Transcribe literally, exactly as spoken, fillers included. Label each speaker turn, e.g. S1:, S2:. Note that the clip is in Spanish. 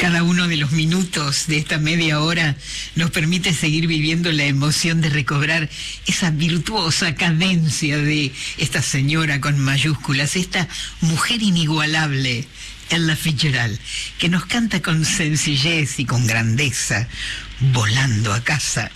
S1: Cada uno de los minutos de esta media hora nos permite seguir viviendo la emoción de recobrar esa virtuosa cadencia de esta señora con mayúsculas, esta mujer inigualable, Ella Fitzgerald, que nos canta con sencillez y con grandeza, volando a casa.